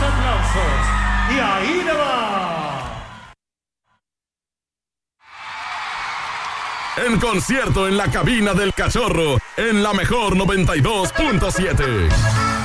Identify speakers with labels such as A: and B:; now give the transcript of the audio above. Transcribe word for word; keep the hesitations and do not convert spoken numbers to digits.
A: aplausos. Y ahí le va.
B: En concierto en la cabina del Cachorro, en la mejor noventa y dos punto siete.